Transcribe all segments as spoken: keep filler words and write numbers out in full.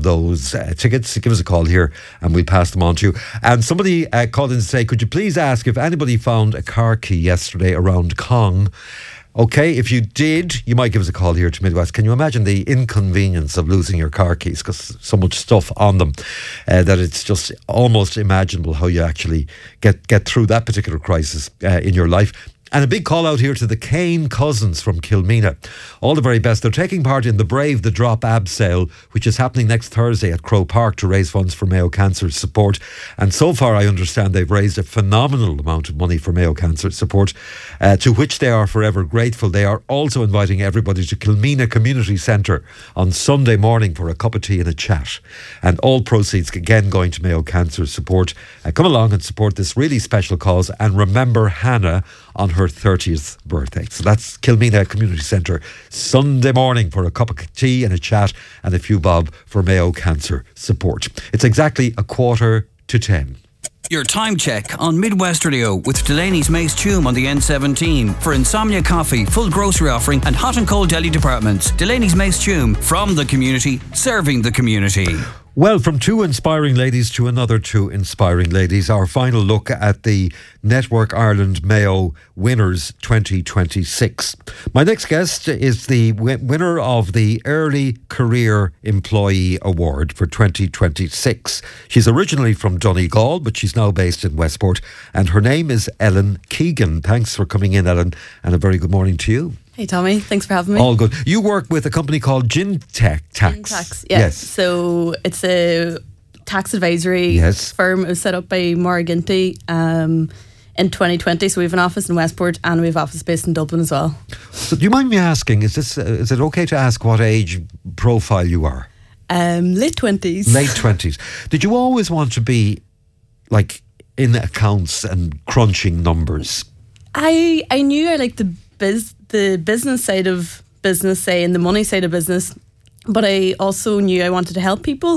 of those uh, tickets, give us a call here and we'll pass them on to you. And somebody uh, called in to say, could you please ask if anybody found a car key yesterday around Cong? Okay, if you did, you might give us a call here to Midwest. Can you imagine the inconvenience of losing your car keys, because so much stuff on them uh, that it's just almost imaginable how you actually get, get through that particular crisis uh, in your life. And a big call out here to the Kane cousins from Kilmena. All the very best. They're taking part in the Brave the Drop ab sale, which is happening next Thursday at Crow Park to raise funds for Mayo Cancer Support. And so far, I understand they've raised a phenomenal amount of money for Mayo Cancer Support, uh, to which they are forever grateful. They are also inviting everybody to Kilmena Community Centre on Sunday morning for a cup of tea and a chat. And all proceeds, again, going to Mayo Cancer Support. Uh, come along and support this really special cause and remember Hannah on her thirtieth birthday. So that's Kilmena Community Centre, Sunday morning for a cup of tea and a chat and a few bob for Mayo Cancer Support. It's exactly a quarter to ten. Your time check on Midwest Radio with Delaney's Mace Tume on the N seventeen. For Insomnia Coffee, full grocery offering and hot and cold deli departments. Delaney's Mace Tume, from the community, serving the community. Well, from two inspiring ladies to another two inspiring ladies, our final look at the Network Ireland Mayo Winners twenty twenty-six. My next guest is the w- winner of the Early Career Employee Award for twenty twenty-six. She's originally from Donegal, but she's now based in Westport, and her name is Ellen Keegan. Thanks for coming in, Ellen, and a very good morning to you. Hey Tommy, thanks for having me. All good. You work with a company called Gintech Tax. Gintech, yeah. Yes. So it's a tax advisory yes. firm. It was set up by Maura Ginty um, in twenty twenty. So we have an office in Westport and we have office based in Dublin as well. So do you mind me asking, is this uh, is it okay to ask what age profile you are? Um, late twenties. Late twenties. Did you always want to be like in accounts and crunching numbers? I I knew I liked the biz the business side of business, say, and the money side of business, but I also knew I wanted to help people.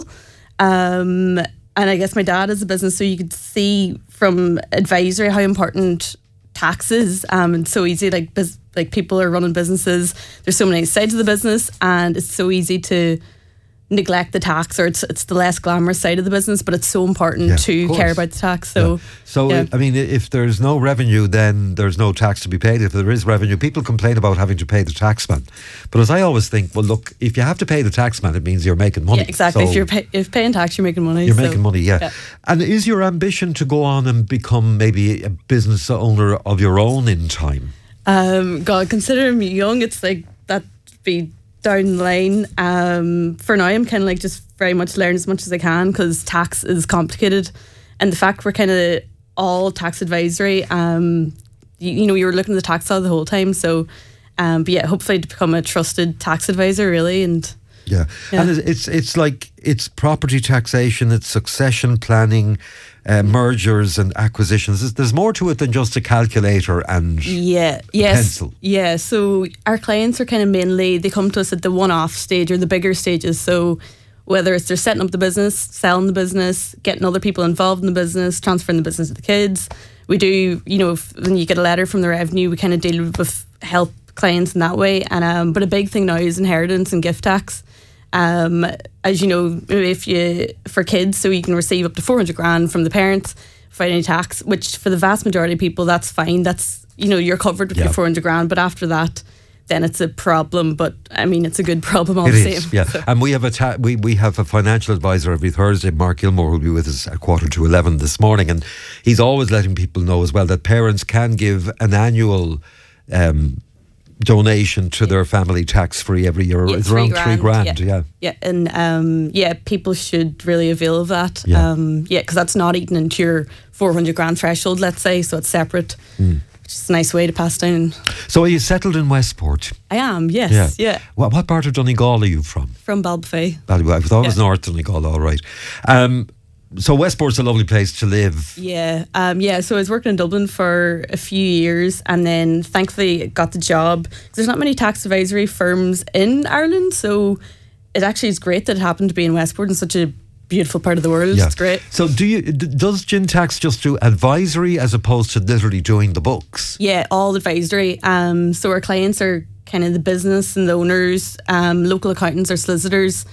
Um, and I guess my dad is a business, so you could see from advisory how important tax is. Um, it's so easy, like biz, like people are running businesses. There's so many sides of the business, and it's so easy to neglect the tax, or it's it's the less glamorous side of the business, but it's so important yeah, to care about the tax. So, yeah. so yeah. I mean, if there's no revenue, then there's no tax to be paid. If there is revenue, people complain about having to pay the taxman. But as I always think, well, look, if you have to pay the taxman, it means you're making money. Yeah, exactly. So if you're pay, if paying tax, you're making money. You're so, making money, yeah. yeah. And is your ambition to go on and become maybe a business owner of your own in time? Um, God, considering me young, it's like that'd be down the line. Um, for now, I'm kind of like just very much learn as much as I can, because tax is complicated, and the fact we're kind of all tax advisory. Um, you, you know, you were looking at the tax law the whole time, so um, but yeah, hopefully to become a trusted tax advisor, really, and. Yeah. yeah, and it's it's like it's property taxation, it's succession planning, uh, mergers and acquisitions. There's, there's more to it than just a calculator and yeah, a yes, pencil. Yeah. So our clients are kind of mainly, they come to us at the one-off stage or the bigger stages. So whether it's they're setting up the business, selling the business, getting other people involved in the business, transferring the business to the kids. We do, you know, if, when you get a letter from the revenue, we kind of deal with help clients in that way. And um, but a big thing now is inheritance and gift tax. Um, as you know, if you for kids, so you can receive up to four hundred grand from the parents without any tax, which for the vast majority of people, that's fine. That's, you know, you're covered with yeah. your four hundred grand. But after that, then it's a problem. But I mean, it's a good problem all it the is, same. Yeah, so. And we have a ta- we we have a financial advisor every Thursday. Mark Gilmore will be with us at quarter to eleven this morning, and he's always letting people know as well that parents can give an annual Um, donation to their family tax free every year. Yeah, it's three around grand, three grand. Yeah, yeah, yeah, and um, yeah, people should really avail of that. Yeah, um, yeah, because that's not eating into your four hundred grand threshold, let's say. So it's separate, mm. which is a nice way to pass down. So are you settled in Westport? I am. Yes. Yeah. yeah. What, what part of Donegal are you from? From Ballybofey. Ballybofey. I thought it was yeah. North Donegal. All right. Um, So Westport's a lovely place to live. Yeah, um, yeah. So I was working in Dublin for a few years, and then thankfully got the job. There's not many tax advisory firms in Ireland, so it actually is great that it happened to be in Westport, in such a beautiful part of the world. Yeah. It's great. So do you? D- does Gintax just do advisory as opposed to literally doing the books? Yeah, all advisory. Um, so our clients are kind of the business and the owners, um, local accountants or solicitors.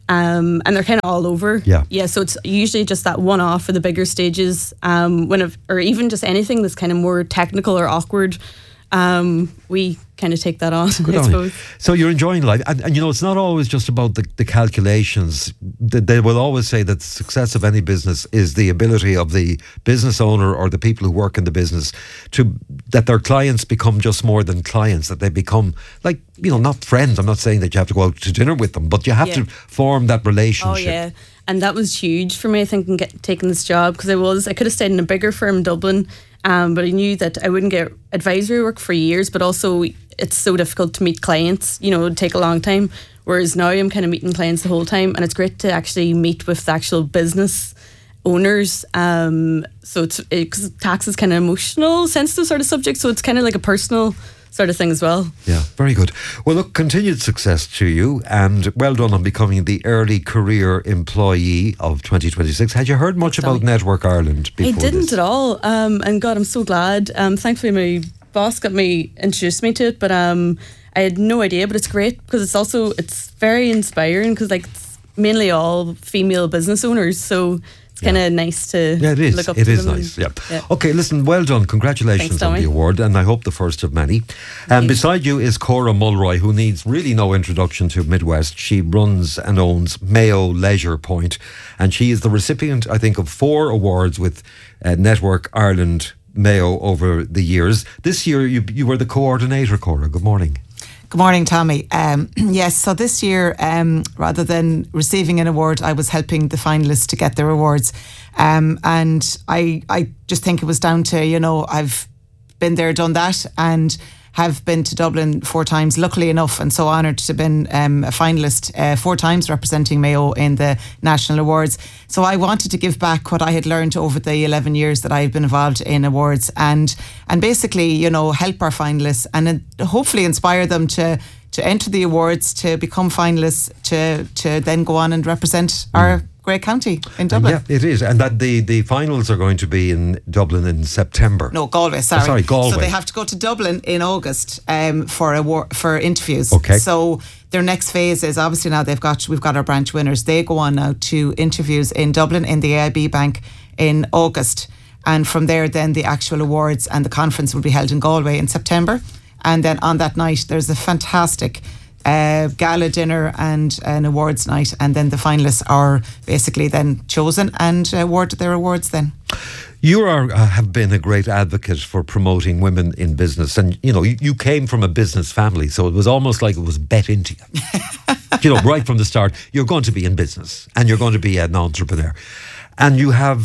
Um, and they're kind of all over. Yeah. Yeah. So it's usually just that one off for the bigger stages, um, when if, or even just anything that's kind of more technical or awkward. Um, we kind of take that on, Good I on suppose. you. So you're enjoying life, and, and you know it's not always just about the, the calculations. They, they will always say that the success of any business is the ability of the business owner or the people who work in the business to that their clients become just more than clients. That they become like you know not friends. I'm not saying that you have to go out to dinner with them, but you have Yeah. to form that relationship. Oh yeah, and that was huge for me. I think in get, taking this job because I was I could have stayed in a bigger firm in Dublin. Um, but I knew that I wouldn't get advisory work for years, but also it's so difficult to meet clients, you know, it would take a long time. Whereas now I'm kind of meeting clients the whole time, and it's great to actually meet with the actual business owners. Um, so it's because tax is kind of emotional, sensitive sort of subject, so it's kind of like a personal sort of thing as well. Yeah, very good. Well, look, continued success to you, and well done on becoming the early career employee of twenty twenty-six. Had you heard much Thanks, about Tommy. Network Ireland before I didn't this? at all, um, and God, I'm so glad. Um, thankfully, my boss got me introduced me to it, but um, I had no idea. But it's great because it's also it's very inspiring because like it's mainly all female business owners, so it's kind of nice to Yeah, it is. look up It to is them. nice. Yeah. Yeah. Okay, listen, well done. Congratulations Thanks, on the Tommy. award, and I hope the first of many. And you. beside you is Cora Mulroy, who needs really no introduction to Midwest. She runs and owns Mayo Leisure Point, and she is the recipient, I think, of four awards with uh, Network Ireland Mayo over the years. This year, you you were the coordinator, Cora. Good morning. Good morning, Tommy. Um, yes, so this year, um, rather than receiving an award, I was helping the finalists to get their awards. Um, and I I just think it was down to, you know, I've been there, done that, and have been to Dublin four times, luckily enough, and so honoured to have been um, a finalist uh, four times representing Mayo in the national awards. So I wanted to give back what I had learned over the eleven years that I've been involved in awards, and and basically, you know, help our finalists and uh, hopefully inspire them to to enter the awards, to become finalists, to to then go on and represent our great county in Dublin. Yeah, it is. And that the, the finals are going to be in Dublin in September. No, Galway, sorry. Oh, sorry, Galway. So they have to go to Dublin in August um, for a war, for interviews. Okay. So their next phase is obviously now they've got, we've got our branch winners. They go on now to interviews in Dublin in the A I B Bank in August. And from there, then the actual awards and the conference will be held in Galway in September. And then on that night, there's a fantastic Uh, gala dinner and an awards night, and then the finalists are basically then chosen and awarded their awards then. You are uh, have been a great advocate for promoting women in business, and you know you, you came from a business family, so it was almost like it was bet into you. You know, right from the start, you're going to be in business and you're going to be an entrepreneur, and you have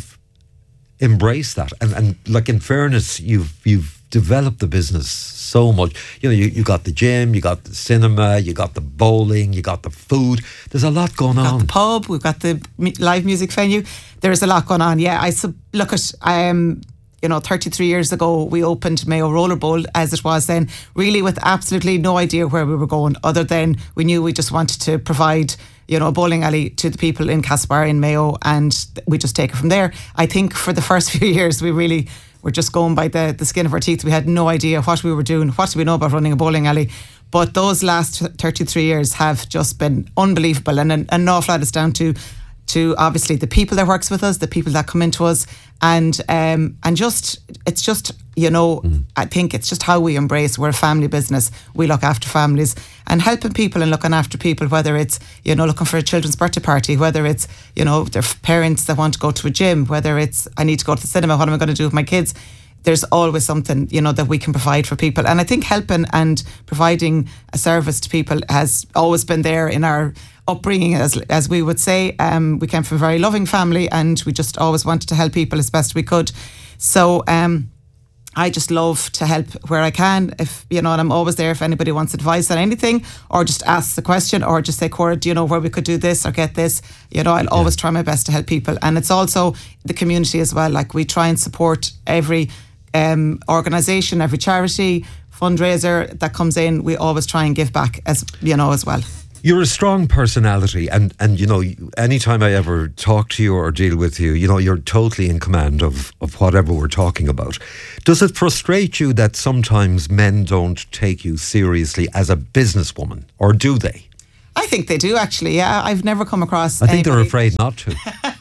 embraced that. And, and like in fairness, you've you've developed the business so much. You know, you, you got the gym, you got the cinema, you got the bowling, you got the food. There's a lot going We've on. got the pub, we've got the m- live music venue. There is a lot going on. Yeah, I sub- look at um, you know, thirty-three years ago we opened Mayo Roller Bowl as it was then, really with absolutely no idea where we were going, other than we knew we just wanted to provide, you know, a bowling alley to the people in Castlebar in Mayo, and we just take it from there. I think for the first few years we really were just going by the, the skin of our teeth. We had no idea what we were doing. What do we know about running a bowling alley? But those last thirty-three years have just been unbelievable, and an, an awful lot is down to to obviously the people that works with us, the people that come into us, and um, and just it's just, you know, mm. I think it's just how we embrace. We're a family business. We look after families and helping people and looking after people, whether it's, you know, looking for a children's birthday party, whether it's, you know, their parents that want to go to a gym, whether it's I need to go to the cinema, what am I going to do with my kids? There's always something, you know, that we can provide for people. And I think helping and providing a service to people has always been there in our upbringing, as as we would say. Um, we came from a very loving family, and we just always wanted to help people as best we could. So um, I just love to help where I can. If you know, and I'm always there if anybody wants advice on anything, or just ask the question, or just say, Cora, do you know where we could do this or get this? You know, I'll yeah. always try my best to help people. And it's also the community as well. Like, we try and support every um, organisation, every charity, fundraiser that comes in. We always try and give back, as you know, as well. You're a strong personality, and, and you know, anytime I ever talk to you or deal with you, you know, you're totally in command of, of whatever we're talking about. Does it frustrate you that sometimes men don't take you seriously as a businesswoman, or do they? I think they do actually. Yeah, I've never come across. I think they're anybody- afraid not to.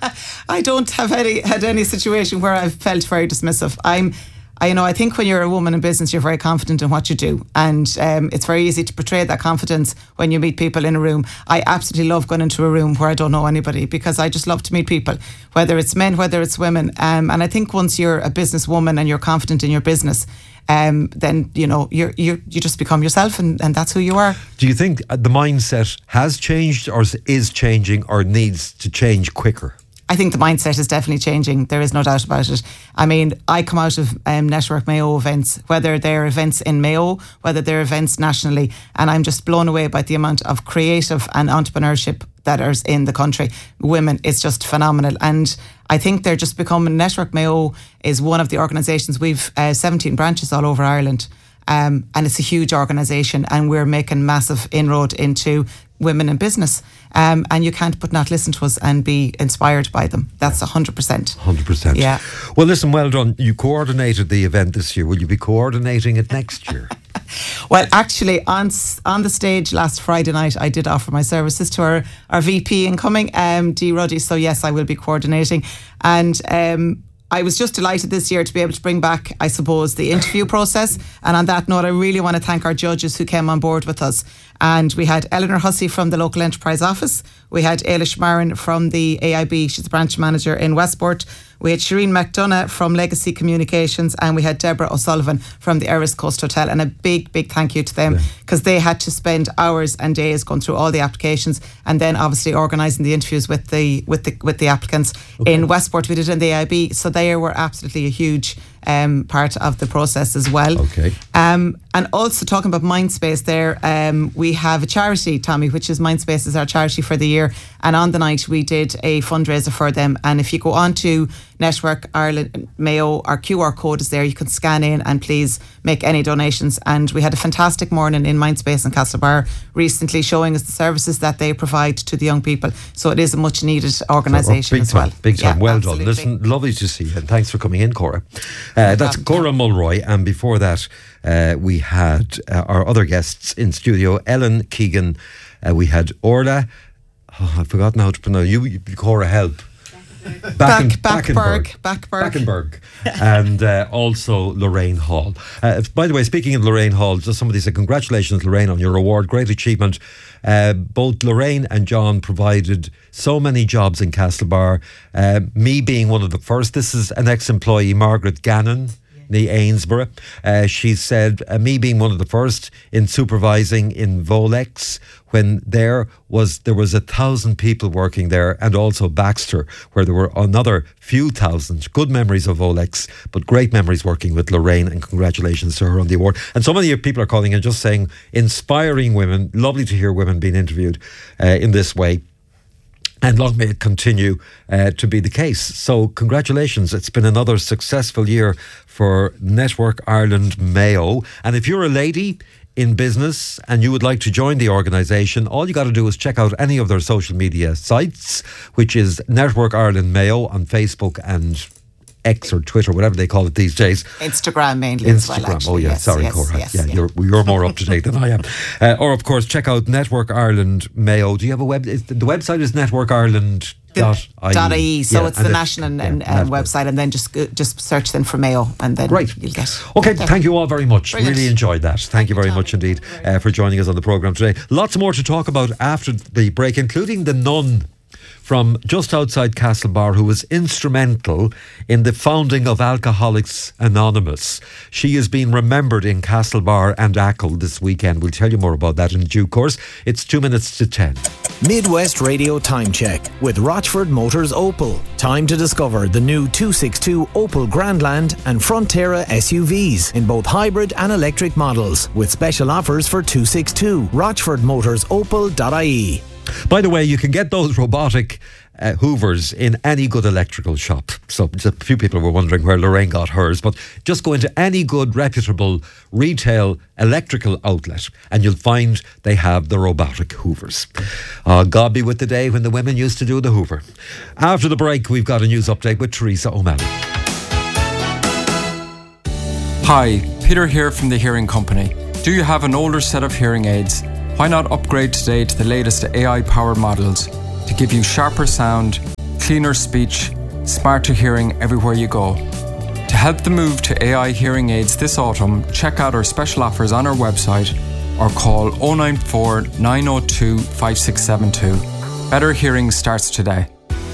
I don't have any had any situation where I've felt very dismissive. I'm, I you know, I think when you're a woman in business, you're very confident in what you do, and um, it's very easy to portray that confidence when you meet people in a room. I absolutely love going into a room where I don't know anybody because I just love to meet people, whether it's men, whether it's women. Um, and I think once you're a businesswoman and you're confident in your business, um, then you know you you you just become yourself, and, and that's who you are. Do you think the mindset has changed, or is changing, or needs to change quicker? I think the mindset is definitely changing. There is no doubt about it. I mean, I come out of um, Network Mayo events, whether they're events in Mayo, whether they're events nationally, and I'm just blown away by the amount of creative and entrepreneurship that is in the country. Women, it's just phenomenal. And I think they're just becoming, Network Mayo is one of the organisations, we've uh, seventeen branches all over Ireland. Um, and it's a huge organisation, and we're making massive inroad into women in business. Um, and you can't but not listen to us and be inspired by them. That's one hundred percent. one hundred percent. Yeah. Well, listen, well done. You coordinated the event this year. Will you be coordinating it next year? Well, actually, on on the stage last Friday night, I did offer my services to our, our V P incoming, um, Dee Ruddy. So, yes, I will be coordinating. And um, I was just delighted this year to be able to bring back, I suppose, the interview process. And on that note, I really want to thank our judges who came on board with us. And we had Eleanor Hussey from the local enterprise office. We had Ailish Marin from the A I B. She's the branch manager in Westport. We had Shireen McDonough from Legacy Communications, and we had Deborah O'Sullivan from the Eris Coast Hotel. And a big, big thank you to them, because yeah. they had to spend hours and days going through all the applications, and then obviously organising the interviews with the with the with the applicants. Okay. In Westport, we did it in the A I B, so they were absolutely a huge um, part of the process as well. Okay. Um, and also talking about Mindspace there, um, we have a charity, Tommy, which is Mindspace is our charity for the year. And on the night we did a fundraiser for them. And if you go on to Network Ireland Mayo, our Q R code is there. You can scan in and please make any donations. And we had a fantastic morning in Mindspace in Castlebar recently, showing us the services that they provide to the young people. So it is a much needed organisation big as time, well. Big time, yeah, well absolutely. done. Listen, lovely to see you, and thanks for coming in, Cora. Uh, that's Cora Mulroy, and before that uh, we had uh, our other guests in studio, Ellen Keegan, uh, we had Orla, oh, I've forgotten how to pronounce you, you Cora, help. Back, Backberg, Backberg, Backberg, and uh, also Lorraine Hall. Uh, by the way, speaking of Lorraine Hall, just somebody said congratulations, Lorraine, on your award. Great achievement. Uh, both Lorraine and John provided so many jobs in Castlebar. Uh, me being one of the first. This is an ex-employee, Margaret Gannon. The Ainsborough. Uh, she said, uh, me being one of the first in supervising in Volex, when there was there was a thousand people working there, and also Baxter, where there were another few thousand. Good memories of Volex, but great memories working with Lorraine, and congratulations to her on the award. And so many people are calling and just saying, inspiring women. Lovely to hear women being interviewed uh, in this way. And long may it continue uh, to be the case. So congratulations. It's been another successful year for Network Ireland Mayo. And if you're a lady in business and you would like to join the organisation, all you got to do is check out any of their social media sites, which is Network Ireland Mayo on Facebook and X or Twitter, whatever they call it these days. Instagram mainly. Instagram. As well, actually. Oh yeah, yes, sorry, yes, Cora. yes, yeah, yeah, you're you're more up to date than I am. Uh, or of course, check out Network Ireland Mayo. Do you have a web? Is, the website is Network Ireland. Dot I E, so yeah, it's the national yeah, and, and website, and then just go, just search then for Mayo, and then right. you'll get. Okay, thank you all very much. Brilliant. Really enjoyed that. Thank, thank you very much indeed uh, for joining us on the programme today. Lots more to talk about after the break, including the nun from just outside Castlebar, who was instrumental in the founding of Alcoholics Anonymous. She is being remembered in Castlebar and Achill this weekend. We'll tell you more about that in due course. It's two minutes to ten. Midwest Radio Time Check with Rochford Motors Opel. Time to discover the new two sixty-two Opel Grandland and Frontera S U Vs in both hybrid and electric models, with special offers for two sixty-two. Rochford Motors Opel dot I E. By the way, you can get those robotic uh, hoovers in any good electrical shop. So a few people were wondering where Lorraine got hers, but just go into any good, reputable retail electrical outlet and you'll find they have the robotic hoovers. Uh, God be with the day when the women used to do the hoover. After the break, we've got a news update with Teresa O'Malley. Hi, Peter here from the Hearing Company. Do you have an older set of hearing aids? Why not upgrade today to the latest A I-powered models to give you sharper sound, cleaner speech, smarter hearing everywhere you go? To help the move to A I hearing aids this autumn, check out our special offers on our website or call oh nine four, nine oh two, five six seven two. Better hearing starts today.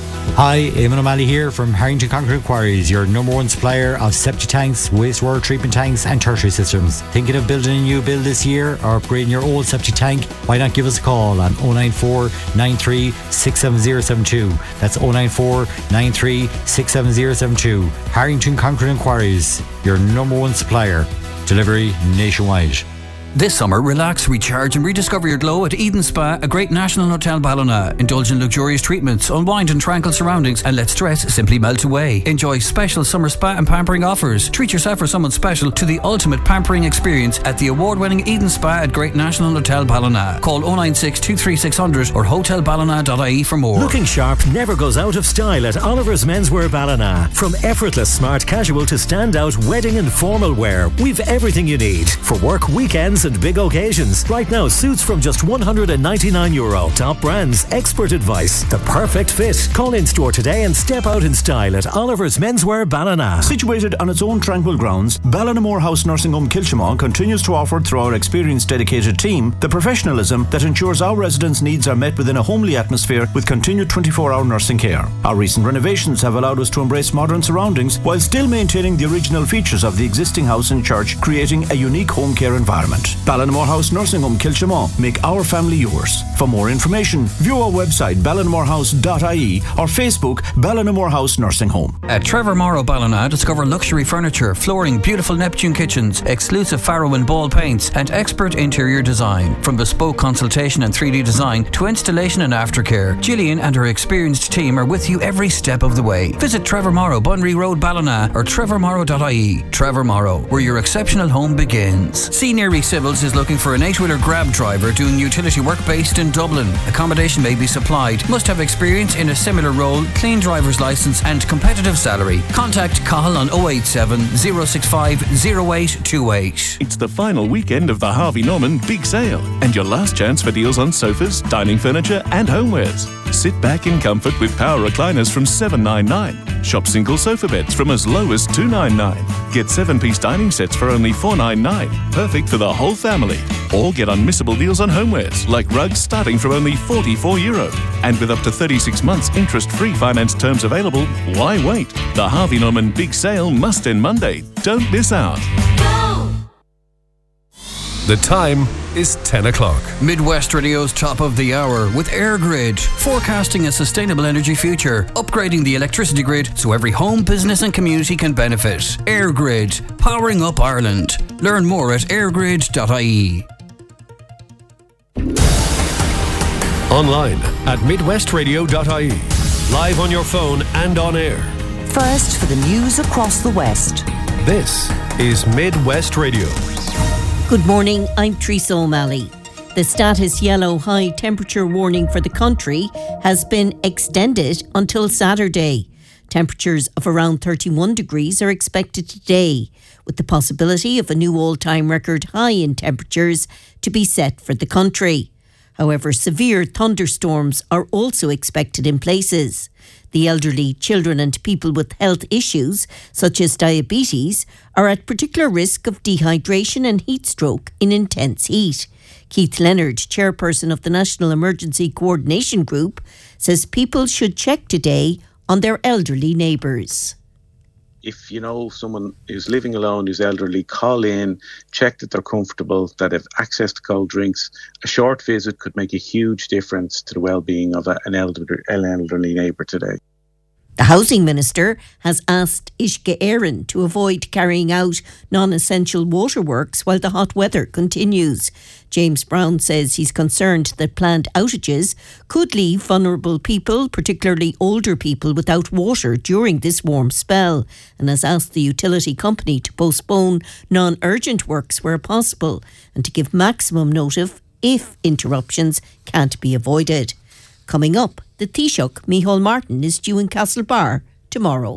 Hi, Eamon O'Malley here from Harrington Concrete Quarries, your number one supplier of septic tanks, wastewater treatment tanks and tertiary systems. Thinking of building a new build this year or upgrading your old septic tank? Why not give us a call on oh nine four, nine three, six seven zero seven two. That's oh nine four, nine three, six seven zero seven two. Harrington Concrete and Quarries, your number one supplier. Delivery nationwide. This summer, relax, recharge and rediscover your glow at Eden Spa, a great national hotel Ballina. Indulge in luxurious treatments, unwind in tranquil surroundings and let stress simply melt away. Enjoy special summer spa and pampering offers. Treat yourself or someone special to the ultimate pampering experience at the award-winning Eden Spa at Great National Hotel Ballina. Call oh nine six, two three six hundred or hotel ballina dot I E for more. Looking sharp never goes out of style at Oliver's Menswear Ballina. From effortless smart casual to standout wedding and formal wear, we've everything you need for work, weekends and big occasions. Right now, suits from just one hundred ninety-nine euro. Top brands, expert advice, the perfect fit. Call in store today and step out in style at Oliver's Menswear Ballina. Situated on its own tranquil grounds, Ballinamore House Nursing Home Kilchimau continues to offer, through our experienced dedicated team, the professionalism that ensures our residents' needs are met within a homely atmosphere with continued twenty-four hour nursing care. Our recent renovations have allowed us to embrace modern surroundings while still maintaining the original features of the existing house and church, creating a unique home care environment. Ballinamore House Nursing Home Kilchimau. Make our family yours. For more information, view our website ballinamore house dot I E or Facebook Ballinamore House Nursing Home. At Trevor Morrow Ballina, discover luxury furniture, flooring, beautiful Neptune kitchens, exclusive Farrow and Ball paints and expert interior design. From bespoke consultation and three D design to installation and aftercare, Gillian and her experienced team are with you every step of the way. Visit Trevor Morrow, Bunry Road, Ballina or trevor morrow dot I E. Trevor Morrow, where your exceptional home begins. C. Neary Civils is looking for an eight-wheeler grab driver doing utility work based in Dublin. Accommodation may be supplied. Must have experience in a similar role, clean driver's licence and competitive salary. Contact Cahill on oh eight seven, oh six five, oh eight two eight. It's the final weekend of the Harvey Norman Big Sale and your last chance for deals on sofas, dining furniture and homewares. Sit back in comfort with power recliners from seven ninety-nine. Shop single sofa beds from as low as two ninety-nine. Get seven-piece dining sets for only four ninety-nine. Perfect for the whole family. Or get unmissable deals on homewares like rugs starting from only forty-four euro. And with up to thirty-six months interest-free finance terms available, why wait? The Harvey Norman Big Sale must end Monday. Don't miss out. The time is ten o'clock. Midwest Radio's top of the hour with EirGrid, forecasting a sustainable energy future, upgrading the electricity grid so every home, business and community can benefit. EirGrid, powering up Ireland. Learn more at air grid dot I E. Online at midwest radio dot I E. Live on your phone and on air. First for the news across the West. This is Midwest Radio. Good morning, I'm Teresa O'Malley. The status yellow high temperature warning for the country has been extended until Saturday. Temperatures of around thirty-one degrees are expected today, with the possibility of a new all-time record high in temperatures to be set for the country. However, severe thunderstorms are also expected in places. The elderly, children and people with health issues, such as diabetes, are at particular risk of dehydration and heat stroke in intense heat. Keith Leonard, chairperson of the National Emergency Coordination Group, says people should check today on their elderly neighbours. If you know someone who's living alone, who's elderly, call in, check that they're comfortable, that have access to cold drinks. A short visit could make a huge difference to the well-being of a, an, elderly, an elderly neighbour today. The Housing Minister has asked Uisce Éireann to avoid carrying out non-essential waterworks while the hot weather continues. James Brown says he's concerned that planned outages could leave vulnerable people, particularly older people, without water during this warm spell, and has asked the utility company to postpone non-urgent works where possible and to give maximum notice if interruptions can't be haved. Coming up, the Taoiseach, Micheál Martin, is due in Castlebar tomorrow.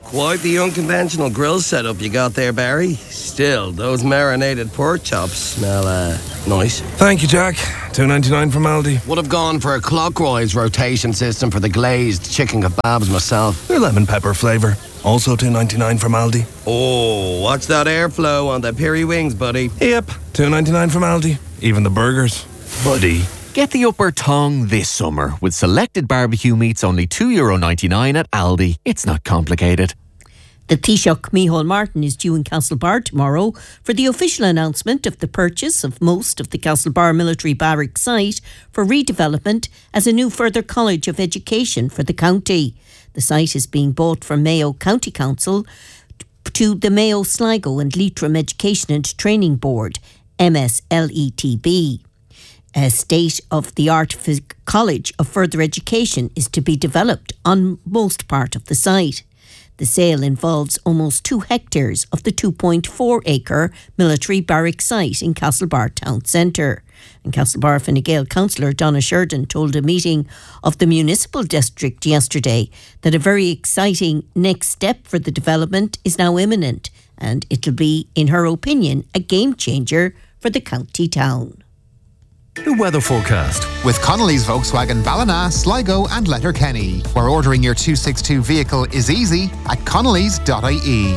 Quite the unconventional grill setup you got there, Barry. Still, those marinated pork chops smell uh, nice. Thank you, Jack. two ninety-nine from Aldi. Would have gone for a clockwise rotation system for the glazed chicken kebabs myself. They're lemon pepper flavour. Also two ninety-nine from Aldi. Oh, watch that airflow on the peri wings, buddy. Yep, two ninety-nine from Aldi. Even the burgers. Buddy. Get the upper tongue this summer with selected barbecue meats only two euro ninety-nine at Aldi. It's not complicated. The Taoiseach Micheál Martin is due in Castlebar tomorrow for the official announcement of the purchase of most of the Castlebar military barrack site for redevelopment as a new further college of education for the county. The site is being bought from Mayo County Council to the Mayo Sligo and Leitrim Education and Training Board, M S L E T B. A state-of-the-art college of further education is to be developed on most part of the site. The sale involves almost two hectares of the two point four acre military barrack site in Castlebar Town Centre. And Castlebar Fine Gael councillor Donna Sheridan told a meeting of the municipal district yesterday that a very exciting next step for the development is now imminent, and it'll be, in her opinion, a game changer for the county town. The weather forecast with Connolly's Volkswagen Ballina, Sligo and Letterkenny, where ordering your two sixty-two vehicle is easy at connellys dot I E.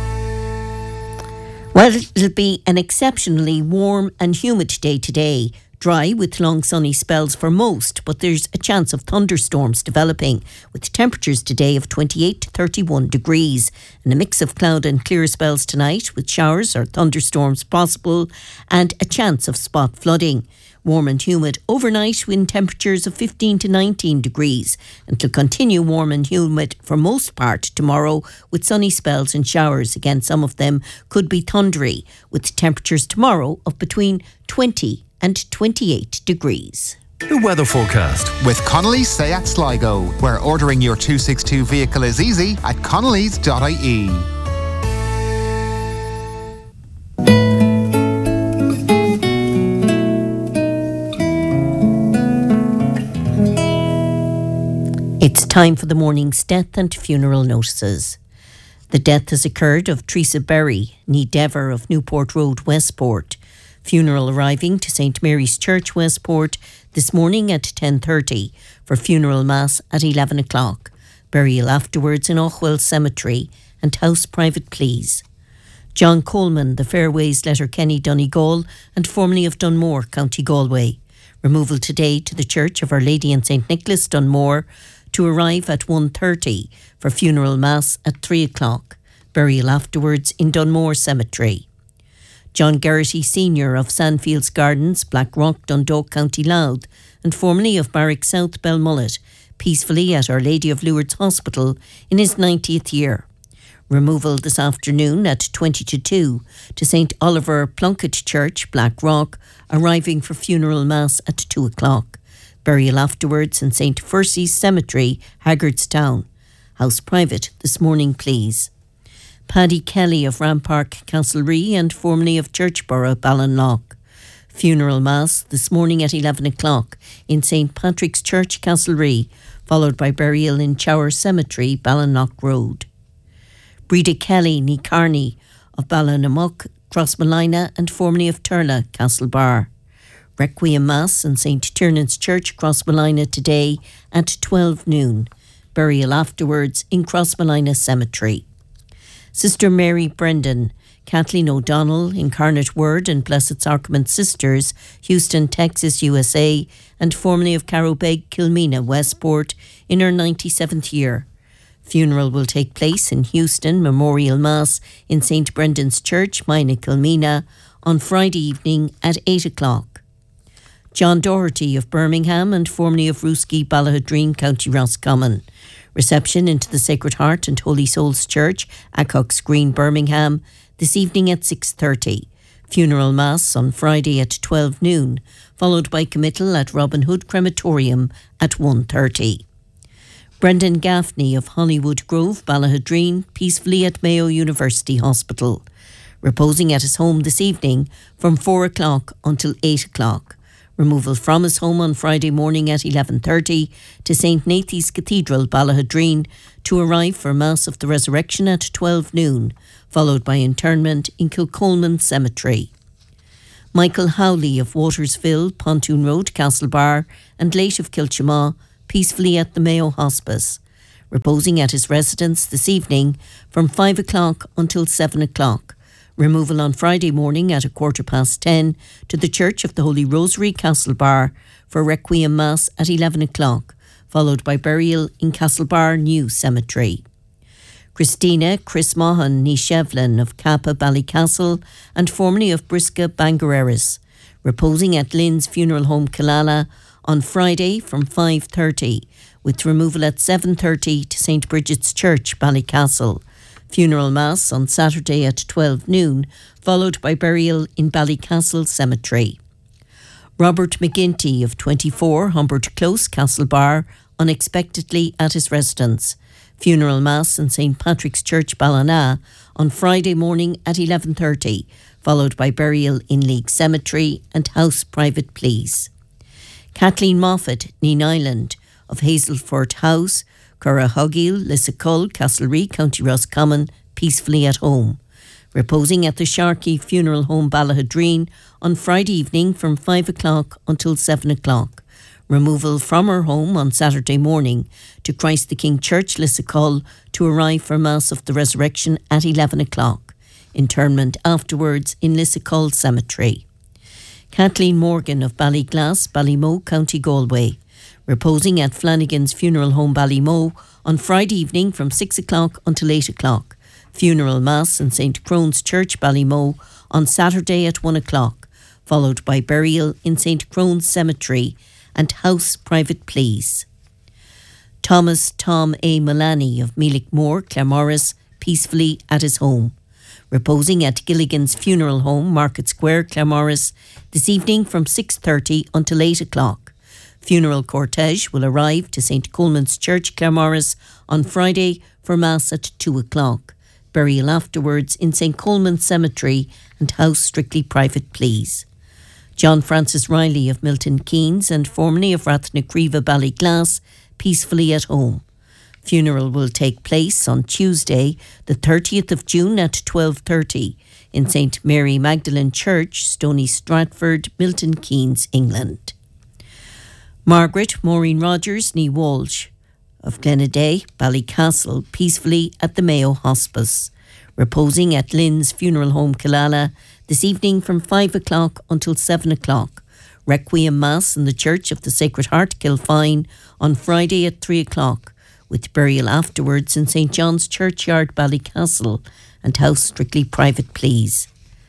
Well, it'll be an exceptionally warm and humid day today. Dry with long sunny spells for most, but there's a chance of thunderstorms developing, with temperatures today of twenty-eight to thirty-one degrees, and a mix of cloud and clear spells tonight with showers or thunderstorms possible and a chance of spot flooding. Warm and humid overnight, wind temperatures of fifteen to nineteen degrees, and to continue warm and humid for most part tomorrow with sunny spells and showers. Again, some of them could be thundery, with temperatures tomorrow of between twenty and twenty-eight degrees. The weather forecast with Connolly's Seat Sligo, where ordering your two sixty-two vehicle is easy at connellys dot I E. It's time for the morning's death and funeral notices. The death has occurred of Teresa Berry, née Dever of Newport Road, Westport. Funeral arriving to Saint Mary's Church, Westport, this morning at ten thirty for funeral mass at eleven o'clock. Burial afterwards in Ochwell Cemetery and house private please. John Coleman, the Fairways Letterkenny Donegal and formerly of Dunmore, County Galway. Removal today to the Church of Our Lady and Saint Nicholas, Dunmore, to arrive at one thirty for funeral mass at three o'clock. Burial afterwards in Dunmore Cemetery. John Geraghty Senior of Sandfields Gardens, Blackrock, Dundalk, County Louth, and formerly of Barrack South, Belmullet, peacefully at Our Lady of Lourdes Hospital in his ninetieth year. Removal this afternoon at twenty to two to Saint Oliver Plunkett Church, Blackrock, arriving for funeral mass at two o'clock. Burial afterwards in Saint Fursey's Cemetery, Haggardstown. House private this morning, please. Paddy Kelly of Rampark, Castlerea and formerly of Churchborough, Ballinlough. Funeral mass this morning at eleven o'clock in Saint Patrick's Church, Castlerea, followed by burial in Chower Cemetery, Ballinlough Road. Breda Kelly, née Carney of Ballinamuck, Crossmolina and formerly of Turla, Castlebar. Requiem Mass in Saint Tiernan's Church, Crossmolina today at twelve noon. Burial afterwards in Crossmolina Cemetery. Sister Mary Brendan, Kathleen O'Donnell, Incarnate Word and Blessed Sacrament Sisters, Houston, Texas, U S A, and formerly of Carrowbeg, Kilmena, Westport, in her ninety-seventh year. Funeral will take place in Houston, Memorial Mass in Saint Brendan's Church, Mina, Kilmena, on Friday evening at eight o'clock. John Doherty of Birmingham and formerly of Rooski, Ballahadreen, County Roscommon. Reception into the Sacred Heart and Holy Souls Church, Acocks Green, Birmingham, this evening at six thirty. Funeral Mass on Friday at twelve noon, followed by committal at Robin Hood Crematorium at one thirty. Brendan Gaffney of Hollywood Grove, Ballahadreen, peacefully at Mayo University Hospital. Reposing at his home this evening from four o'clock until eight o'clock. Removal from his home on Friday morning at eleven thirty to Saint Nathan's Cathedral, Ballahadreen, to arrive for Mass of the Resurrection at twelve noon, followed by interment in Kilcolman Cemetery. Michael Howley of Watersville, Pontoon Road, Castlebar, and late of Kilchamaw, peacefully at the Mayo Hospice, reposing at his residence this evening from five o'clock until seven o'clock. Removal on Friday morning at a quarter past ten to the Church of the Holy Rosary, Castlebar, for Requiem Mass at eleven o'clock, followed by burial in Castlebar New Cemetery. Christina Chris Mahan ní Shevlin of Kappa Ballycastle and formerly of Brisca Bangareris, reposing at Lynn's Funeral Home Killala on Friday from five thirty, with removal at seven thirty to Saint Bridget's Church, Ballycastle. Funeral Mass on Saturday at twelve noon, followed by burial in Ballycastle Cemetery. Robert McGinty of twenty-four Humbert Close, Castlebar, unexpectedly at his residence. Funeral Mass in Saint Patrick's Church, Ballina, on Friday morning at eleven thirty, followed by burial in League Cemetery and house private pleas. Kathleen Moffat, Neen Island, of Hazelford House, Currahuggill, Lissacull, Castlereagh, County Roscommon, peacefully at home. Reposing at the Sharkey Funeral Home, Ballahadreen, on Friday evening from five o'clock until seven o'clock. Removal from her home on Saturday morning to Christ the King Church, Lissacull, to arrive for Mass of the Resurrection at eleven o'clock. Interment afterwards in Lissacull Cemetery. Kathleen Morgan of Ballyglass, Ballymoe, County Galway, reposing at Flanagan's Funeral Home, Ballymoe, on Friday evening from six o'clock until eight o'clock. Funeral Mass in Saint Crone's Church, Ballymoe, on Saturday at one o'clock, followed by burial in Saint Crone's Cemetery and house private pleas. Thomas Tom A. Mullaney of Meelickmore, Claremorris, peacefully at his home, reposing at Gilligan's Funeral Home, Market Square, Claremorris, this evening from six thirty until eight o'clock. Funeral cortege will arrive to Saint Coleman's Church, Claremorris, on Friday for Mass at two o'clock. Burial afterwards in Saint Coleman's Cemetery and house strictly private pleas. John Francis Riley of Milton Keynes and formerly of Rathnacreva Ballyglass, peacefully at home. Funeral will take place on Tuesday, the thirtieth of June at twelve thirty in Saint Mary Magdalene Church, Stony Stratford, Milton Keynes, England. Margaret Maureen Rogers ní Walsh of Glenaday, Ballycastle, peacefully at the Mayo Hospice, reposing at Lynn's Funeral Home, Killala, this evening from five o'clock until seven o'clock. Requiem Mass in the Church of the Sacred Heart, Kilfine, on Friday at three o'clock, with burial afterwards in Saint John's Churchyard, Ballycastle, and house strictly private pleas.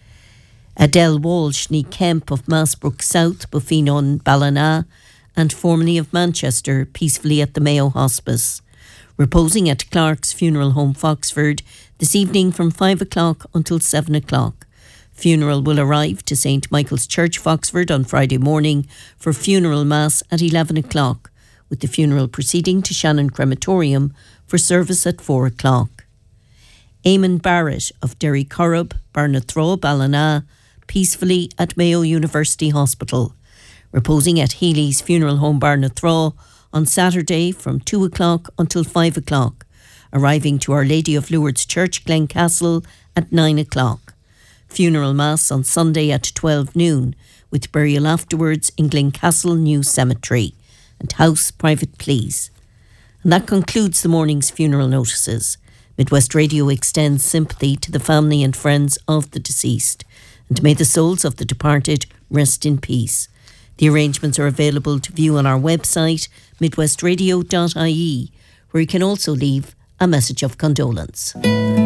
Adele Walsh ní Kemp of Massbrook South, Buffino Ballina, and formerly of Manchester, peacefully at the Mayo Hospice, reposing at Clark's Funeral Home, Foxford, this evening from five o'clock until seven o'clock. Funeral will arrive to Saint Michael's Church, Foxford, on Friday morning for funeral mass at eleven o'clock, with the funeral proceeding to Shannon Crematorium for service at four o'clock. Eamon Barrett of Derry Corrib, Barnathrow, Ballina, peacefully at Mayo University Hospital, reposing at Healy's Funeral Home, Barnathrow, on Saturday from two o'clock until five o'clock, arriving to Our Lady of Lourdes Church, Glencastle, at nine o'clock. Funeral Mass on Sunday at twelve noon, with burial afterwards in Glencastle New Cemetery, and house private pleas. And that concludes the morning's funeral notices. Midwest Radio extends sympathy to the family and friends of the deceased, and may the souls of the departed rest in peace. The arrangements are available to view on our website, midwest radio dot I E, where you can also leave a message of condolence.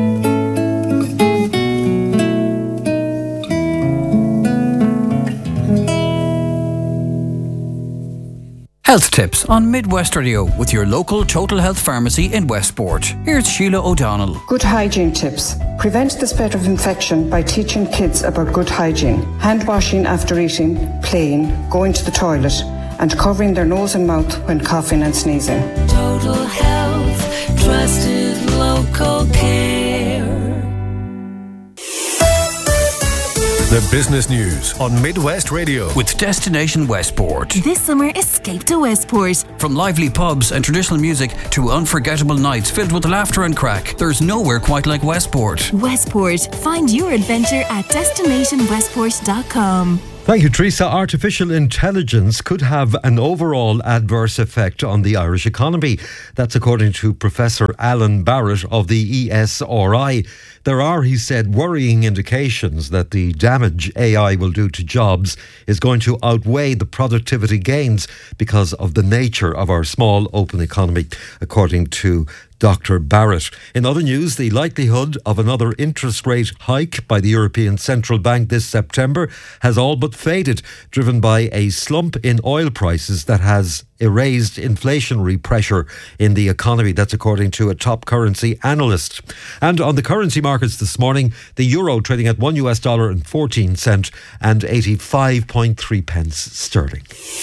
Health tips on Midwest Radio with your local Total Health Pharmacy in Westport. Here's Sheila O'Donnell. Good hygiene tips. Prevent the spread of infection by teaching kids about good hygiene. Hand washing after eating, playing, going to the toilet, and covering their nose and mouth when coughing and sneezing. Total Health, trusted local care. The business news on Midwest Radio. With Destination Westport. This summer, escape to Westport. From lively pubs and traditional music to unforgettable nights filled with laughter and crack, there's nowhere quite like Westport. Westport. Find your adventure at destination westport dot com. Thank you, Teresa. Artificial intelligence could have an overall adverse effect on the Irish economy. That's according to Professor Alan Barrett of the E S R I. There are, he said, worrying indications that the damage A I will do to jobs is going to outweigh the productivity gains because of the nature of our small open economy, according to Doctor Barrett. In other news, the likelihood of another interest rate hike by the European Central Bank this September has all but faded, driven by a slump in oil prices that has erased inflationary pressure in the economy. That's according to a top currency analyst. And on the currency markets this morning, the euro trading at one US dollar and fourteen cent and eighty-five point three pence sterling.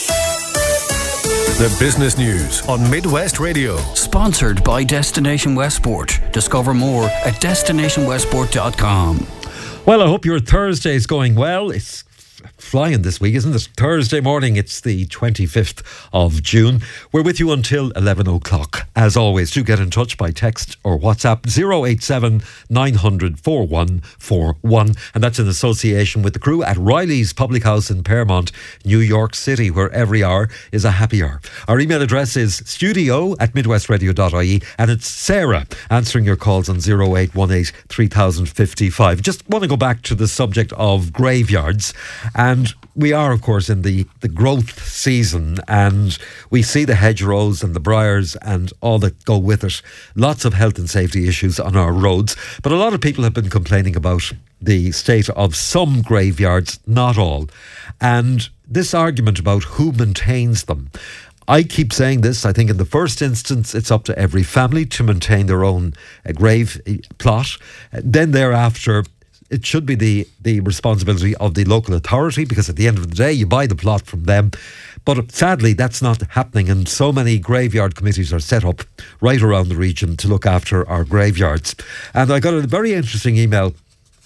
The business news on Midwest Radio. Sponsored by Destination Westport. Discover more at destination westport dot com. Well, I hope your Thursday is going well. It's flying this week, isn't it? Thursday morning, it's the twenty-fifth of June. We're with you until eleven o'clock. As always, do get in touch by text or WhatsApp zero eight seven nine hundred four one four one. And that's in association with the crew at Riley's Public House in Paramount, New York City, where every hour is a happy hour. Our email address is studio at midwest radio dot I E, and it's Sarah answering your calls on zero eight one eight three thousand fifty-five. Just want to go back to the subject of graveyards. And we are, of course, in the, the growth season, and we see the hedgerows and the briars and all that go with it. Lots of health and safety issues on our roads. But a lot of people have been complaining about the state of some graveyards, not all. And this argument about who maintains them. I keep saying this. I think in the first instance, it's up to every family to maintain their own uh, grave plot. Then thereafter, it should be the, the responsibility of the local authority, because at the end of the day, you buy the plot from them. But sadly, that's not happening, and so many graveyard committees are set up right around the region to look after our graveyards. And I got a very interesting email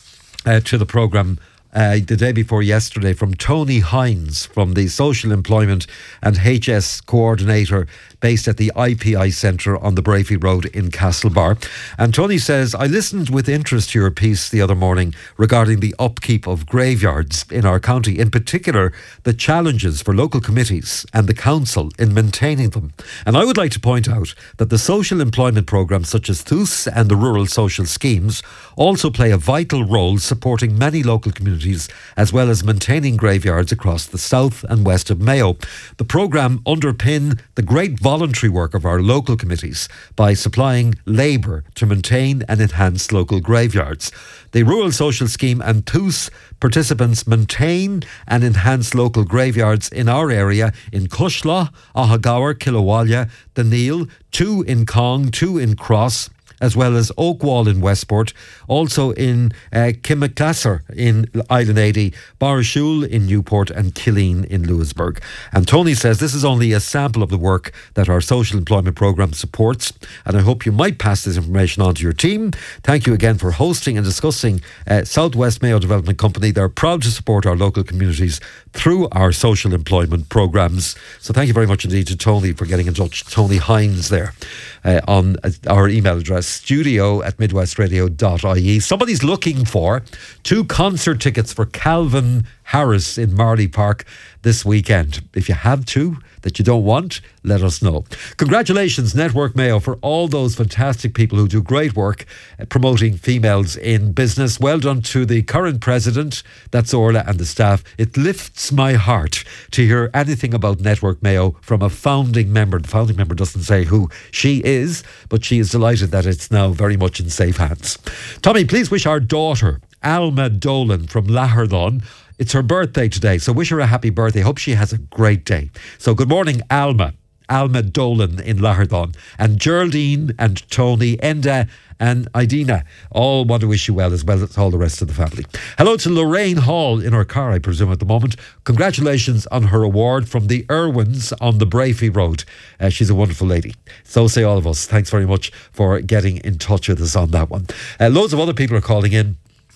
uh, to the programme Uh, the day before yesterday from Tony Hines from the Social Employment and H S Coordinator based at the I P I Centre on the Brafey Road in Castlebar. And Tony says, I listened with interest to your piece the other morning regarding the upkeep of graveyards in our county, in particular the challenges for local committees and the council in maintaining them. And I would like to point out that the social employment programmes such as T U S and the rural social schemes also play a vital role supporting many local communities as well as maintaining graveyards across the south and west of Mayo. The programme underpin the great voluntary work of our local committees by supplying labour to maintain and enhance local graveyards. The Rural Social Scheme and T U S participants maintain and enhance local graveyards in our area in Cushla, Ahagawer, Kilawalla, Daneal, two in Cong, two in Cross, as well as Oakwall in Westport, also in uh, Kimaclasser in Island eighty, Barrashul in Newport and Killeen in Lewisburg. And Tony says this is only a sample of the work that our social employment programme supports, and I hope you might pass this information on to your team. Thank you again for hosting and discussing uh, Southwest Mayo Development Company. They're proud to support our local communities through our social employment programmes. So thank you very much indeed to Tony for getting in touch. Tony Hines there uh, on uh, our email address, studio at midwest radio dot I E. Somebody's looking for two concert tickets for Calvin Harris in Marley Park this weekend. If you have two that you don't want, let us know. Congratulations, Network Mayo, for all those fantastic people who do great work uh, promoting females in business. Well done to the current president, that's Orla, and the staff. It lifts my heart to hear anything about Network Mayo from a founding member. The founding member doesn't say who she is, but she is delighted that it's now very much in safe hands. Tommy, please wish our daughter, Alma Dolan from Lahardon, it's her birthday today, so wish her a happy birthday. Hope she has a great day. So good morning, Alma. Alma Dolan in Lahardon. And Geraldine and Tony, Enda and Idina all want to wish you well, as well as all the rest of the family. Hello to Lorraine Hall in her car, I presume, at the moment. Congratulations on her award from the Irwins on the Brafey Road. Uh, she's a wonderful lady. So say all of us. Thanks very much for getting in touch with us on that one. Uh, loads of other people are calling in.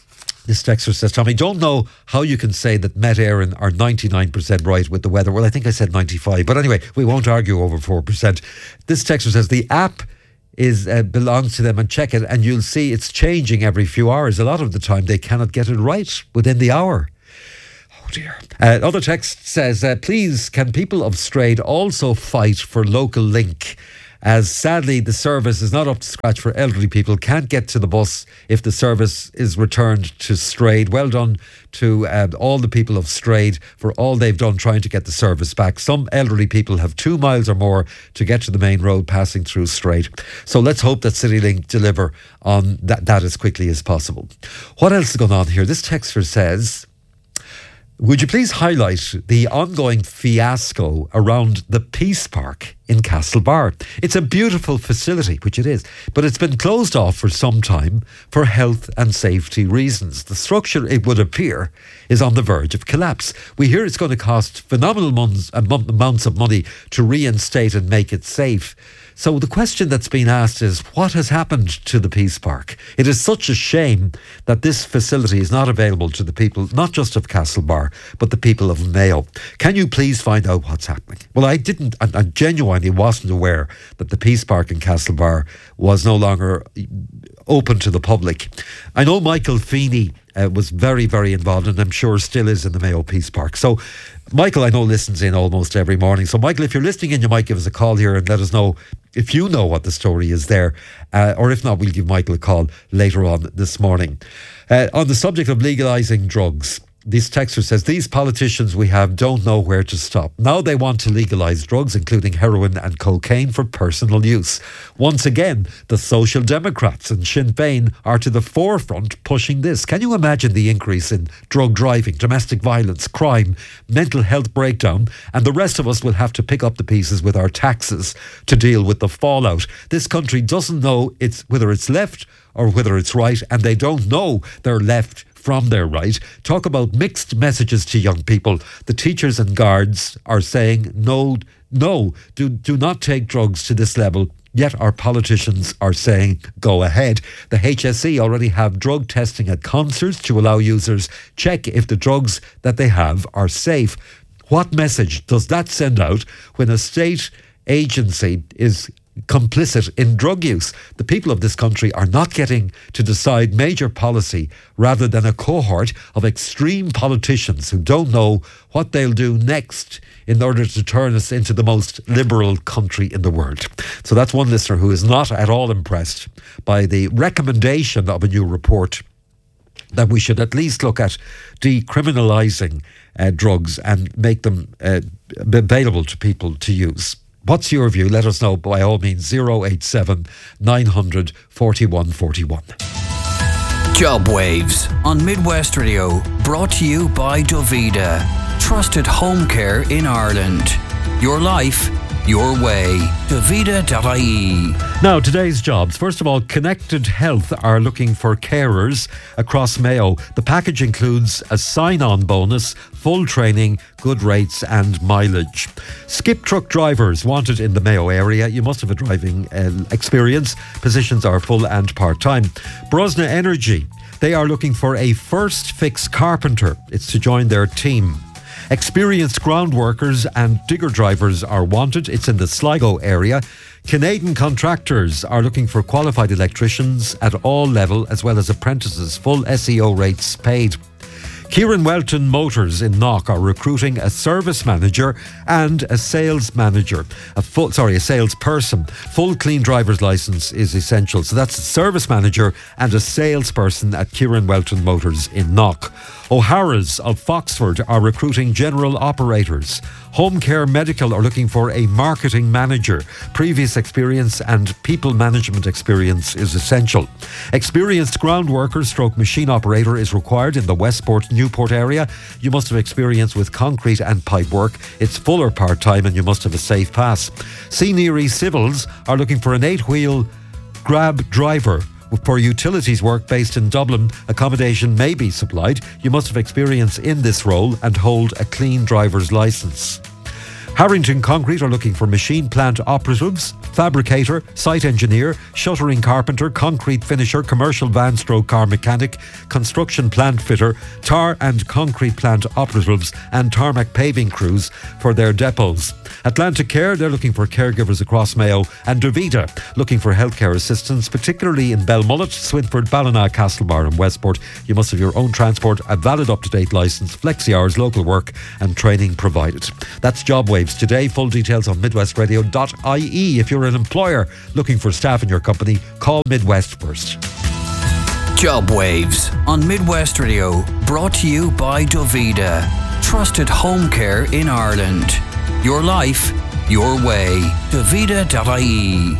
This texter says, Tommy, don't know how you can say that Met Éireann are ninety-nine percent right with the weather. Well, I think I said ninety-five. But anyway, we won't argue over four percent. This texter says the app is uh, belongs to them, and check it and you'll see it's changing every few hours. A lot of the time they cannot get it right within the hour. Oh dear. Uh, other text says, uh, please, can people of Strade also fight for local link? As sadly the service is not up to scratch for elderly people, can't get to the bus if the service is returned to Strade. Well done to uh, all the people of Strade for all they've done trying to get the service back. Some elderly people have two miles or more to get to the main road passing through Strade. So let's hope that CityLink deliver on that, that as quickly as possible. What else is going on here? This texter says, would you please highlight the ongoing fiasco around the Peace Park in Castlebar? It's a beautiful facility, which it is, but it's been closed off for some time for health and safety reasons. The structure, it would appear, is on the verge of collapse. We hear it's going to cost phenomenal amounts, amounts of money to reinstate and make it safe. So the question that's been asked is, what has happened to the Peace Park? It is such a shame that this facility is not available to the people, not just of Castlebar, but the people of Mayo. Can you please find out what's happening? Well, I didn't, I, I genuinely wasn't aware that the Peace Park in Castlebar was no longer open to the public. I know Michael Feeney uh, was very, very involved, and I'm sure still is in the Mayo Peace Park. So Michael, I know, listens in almost every morning. So Michael, if you're listening in, you might give us a call here and let us know if you know what the story is there. Uh, or if not, we'll give Michael a call later on this morning. Uh, on the subject of legalising drugs, this texter says, these politicians we have don't know where to stop. Now they want to legalise drugs, including heroin and cocaine, for personal use. Once again, the Social Democrats and Sinn Féin are to the forefront pushing this. Can you imagine the increase in drug driving, domestic violence, crime, mental health breakdown, and the rest of us will have to pick up the pieces with our taxes to deal with the fallout. This country doesn't know it's whether it's left or whether it's right, and they don't know they're left from their right. Talk about mixed messages to young people. The teachers and guards are saying no, no, do, do not take drugs to this level. Yet our politicians are saying go ahead. The H S E already have drug testing at concerts to allow users check if the drugs that they have are safe. What message does that send out when a state agency is complicit in drug use? The people of this country are not getting to decide major policy, rather than a cohort of extreme politicians who don't know what they'll do next in order to turn us into the most liberal country in the world. So that's one listener who is not at all impressed by the recommendation of a new report that we should at least look at decriminalising uh, drugs and make them uh, available to people to use. What's your view? Let us know by all means. zero eight seven nine hundred forty-one forty-one. Job Waves on Midwest Radio, brought to you by Dovida. Trusted home care in Ireland. Your life, your way. Dovida dot I E. Now, today's jobs. First of all, Connected Health are looking for carers across Mayo. The package includes a sign-on bonus, full training, good rates and mileage. Skip truck drivers wanted in the Mayo area. You must have a driving uh, experience. Positions are full and part-time. Brosna Energy, they are looking for a first fix carpenter. It's to join their team. Experienced ground workers and digger drivers are wanted. It's in the Sligo area. Canadian contractors are looking for qualified electricians at all level, as well as apprentices. Full S E O rates paid. Kieran Welton Motors in Knock are recruiting a service manager and a sales manager. A full, sorry, a salesperson. Full clean driver's license is essential. So that's a service manager and a salesperson at Kieran Welton Motors in Knock. O'Hara's of Foxford are recruiting general operators. Home Care Medical are looking for a marketing manager. Previous experience and people management experience is essential. Experienced ground worker stroke machine operator is required in the Westport Newport area. You must have experience with concrete and pipe work. It's full or part-time and you must have a safe pass. Senior Civils are looking for an eight-wheel grab driver. For utilities work based in Dublin, accommodation may be supplied. You must have experience in this role and hold a clean driver's licence. Harrington Concrete are looking for machine plant operatives, fabricator, site engineer, shuttering carpenter, concrete finisher, commercial van stroke car mechanic, construction plant fitter, tar and concrete plant operatives and tarmac paving crews for their depots. Atlantic Care, they're looking for caregivers across Mayo, and Davida looking for healthcare assistance, particularly in Belmullet, Swinford, Ballina, Castlebar and Westport. You must have your own transport, a valid up-to-date licence, flexi hours, local work and training provided. That's Job Waves today. Full details on midwest radio dot I E. If you're an employer looking for staff in your company, call Midwest first. Job Waves on Midwest Radio, brought to you by Davida. Trusted home care in Ireland. Your life, your way. Davida dot I E.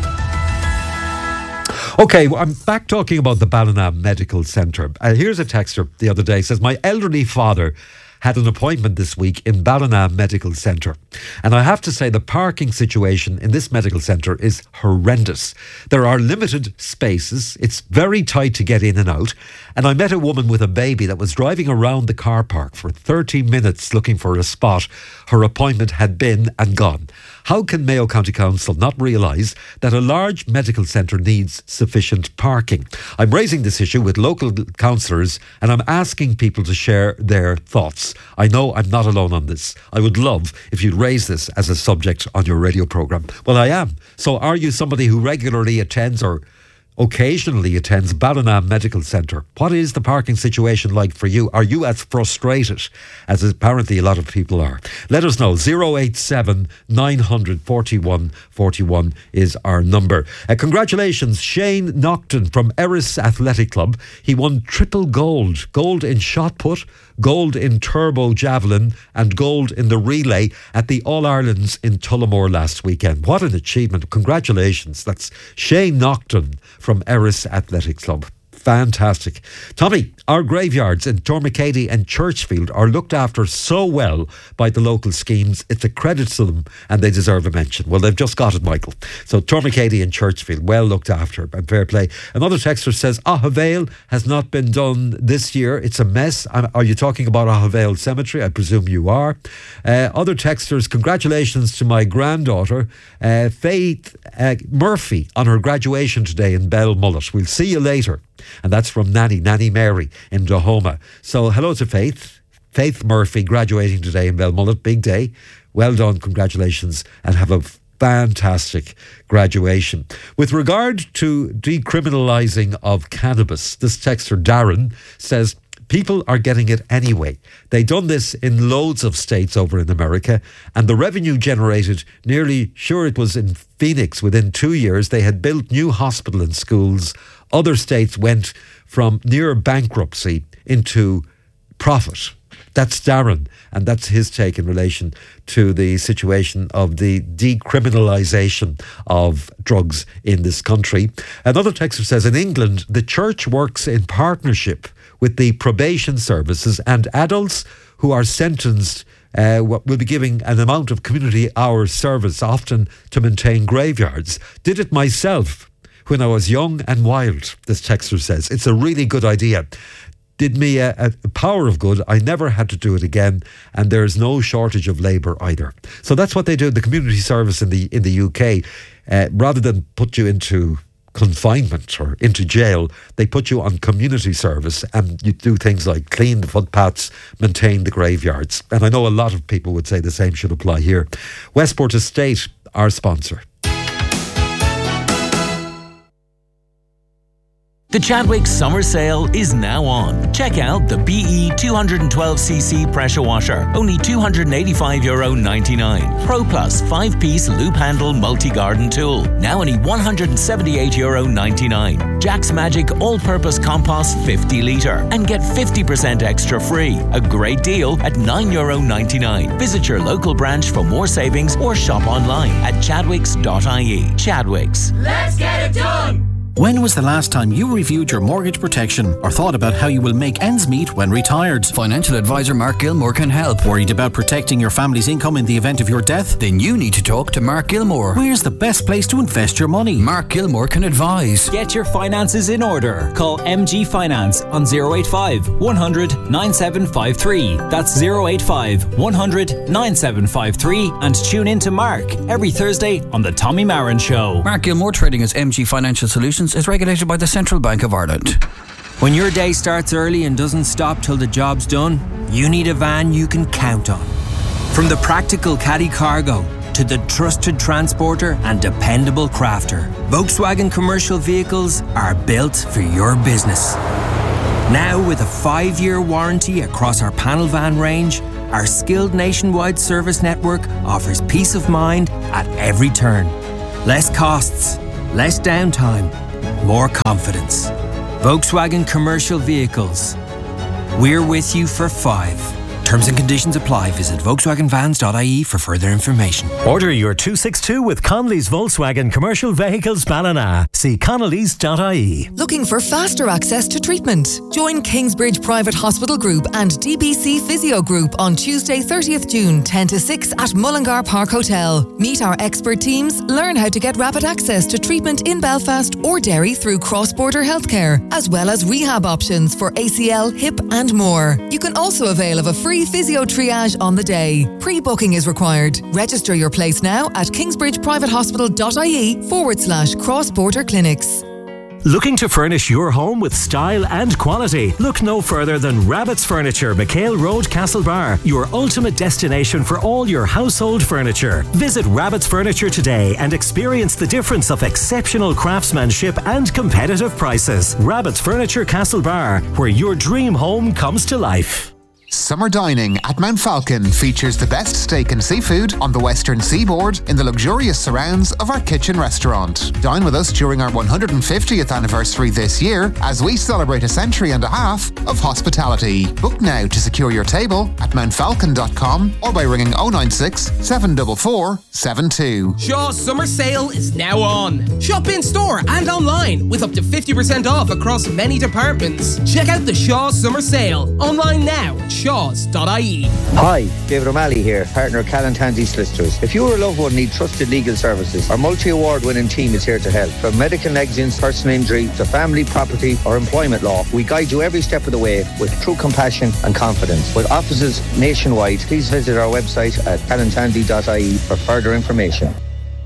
Okay, well, I'm back talking about the Ballina Medical Centre. Uh, here's a texter the other day, says, my elderly father had an appointment this week in Ballina Medical Centre. And I have to say the parking situation in this medical centre is horrendous. There are limited spaces. It's very tight to get in and out. And I met a woman with a baby that was driving around the car park for thirty minutes looking for a spot. Her appointment had been and gone. How can Mayo County Council not realise that a large medical centre needs sufficient parking? I'm raising this issue with local councillors and I'm asking people to share their thoughts. I know I'm not alone on this. I would love if you'd raise this as a subject on your radio programme. Well, I am. So are you somebody who regularly attends or occasionally attends Ballina Medical Centre? What is the parking situation like for you? Are you as frustrated as apparently a lot of people are? Let us know. zero eight seven nine hundred forty-one forty-one is our number. Uh, congratulations, Shane Nocton from Erris Athletic Club. He won triple gold. Gold in shot put, gold in turbo javelin and gold in the relay at the All-Irelands in Tullamore last weekend. What an achievement. Congratulations. That's Shane Nocton from Erris Athletic Club. Fantastic. Tommy, our graveyards in Tormacady and Churchfield are looked after so well by the local schemes. It's a credit to them and they deserve a mention. Well, they've just got it, Michael. So Tormacady and Churchfield, well looked after and fair play. Another texter says, Ahavale has not been done this year. It's a mess. Are you talking about Ahavale Cemetery? I presume you are. Uh, other texters, congratulations to my granddaughter, uh, Faith uh, Murphy, on her graduation today in Belmullet. We'll see you later. And that's from Nanny, Nanny Mary in Dahoma. So hello to Faith. Faith Murphy graduating today in Belmullet. Big day. Well done. Congratulations. And have a fantastic graduation. With regard to decriminalising of cannabis, this texter Darren says, people are getting it anyway. They done this in loads of states over in America, and the revenue generated, nearly sure it was in Phoenix, within two years, they had built new hospital and schools. Other states went from near bankruptcy into profit. That's Darren, and that's his take in relation to the situation of the decriminalisation of drugs in this country. Another texter says, in England, the church works in partnership with the probation services, and adults who are sentenced uh, will be giving an amount of community hour service, often to maintain graveyards. Did it myself when I was young and wild, this texter says. It's a really good idea. Did me a, a power of good. I never had to do it again, and there's no shortage of labour either. So that's what they do. The community service in the in the U K, uh, rather than put you into confinement or into jail, they put you on community service, and you do things like clean the footpaths, maintain the graveyards. And I know a lot of people would say the same should apply here. Westport Estate, our sponsor. The Chadwicks Summer Sale is now on. Check out the B E two twelve c c pressure washer, only two hundred eighty-five euro ninety-nine. Pro Plus five piece loop handle multi-garden tool, now only one hundred seventy-eight euro ninety-nine. Jack's Magic all-purpose compost fifty litre, and get fifty percent extra free. A great deal at nine euro ninety-nine. Visit your local branch for more savings or shop online at chadwicks dot I E. Chadwicks. Let's get it done! When was the last time you reviewed your mortgage protection or thought about how you will make ends meet when retired? Financial advisor Mark Gilmore can help. Worried about protecting your family's income in the event of your death? Then you need to talk to Mark Gilmore. Where's the best place to invest your money? Mark Gilmore can advise. Get your finances in order. Call M G Finance on zero eight five, one hundred, nine seven five three. That's zero eight five, one hundred, nine seven five three. And tune in to Mark every Thursday on The Tommy Marin Show. Mark Gilmore, trading as M G Financial Solutions, is regulated by the Central Bank of Ireland. When your day starts early and doesn't stop till the job's done, you need a van you can count on. From the practical caddy cargo to the trusted transporter and dependable crafter, Volkswagen Commercial Vehicles are built for your business. Now with a five-year warranty across our panel van range, our skilled nationwide service network offers peace of mind at every turn. Less costs, less downtime, more confidence. Volkswagen Commercial Vehicles. We're with you for five. Terms and conditions apply. Visit Volkswagen Vans dot I E for further information. Order your two sixty-two with Connolly's Volkswagen Commercial Vehicles Ballina. See Connolly's dot I E. Looking for faster access to treatment? Join Kingsbridge Private Hospital Group and D B C Physio Group on Tuesday thirtieth June ten to six at Mullingar Park Hotel. Meet our expert teams, learn how to get rapid access to treatment in Belfast or Derry through cross-border healthcare, as well as rehab options for A C L, hip and more. You can also avail of a free physio triage on the day. Pre-booking is required. Register your place now at kingsbridgeprivatehospital.ie forward slash cross-border clinics. Looking to furnish your home with style and quality? Look no further than Rabbit's Furniture, McHale Road, Castlebar, your ultimate destination for all your household furniture. Visit Rabbit's Furniture today and experience the difference of exceptional craftsmanship and competitive prices. Rabbit's Furniture, Castlebar, where your dream home comes to life. Summer dining at Mount Falcon features the best steak and seafood on the western seaboard in the luxurious surrounds of our kitchen restaurant. Dine with us during our one hundred fiftieth anniversary this year as we celebrate a century and a half of hospitality. Book now to secure your table at mount falcon dot com or by ringing oh nine six, seven four four, seven two. Shaw's summer sale is now on. Shop in store and online with up to fifty percent off across many departments. Check out the Shaw's summer sale online now at shaws dot I E. Hi, David O'Malley here, partner of Callan Tansey Solicitors. If you or a loved one need trusted legal services, our multi-award winning team is here to help. From medical negligence, personal injury to family, property or employment law, we guide you every step of the way with true compassion and confidence. With offices nationwide, please visit our website at callan tansey dot I E for further information.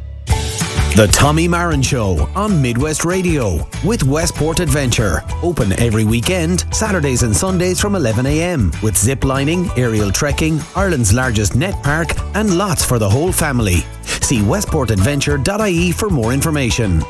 The Tommy Marin Show on Midwest Radio with Westport Adventure. Open every weekend, Saturdays and Sundays from eleven a m with zip lining, aerial trekking, Ireland's largest net park and lots for the whole family. See westport adventure dot I E for more information.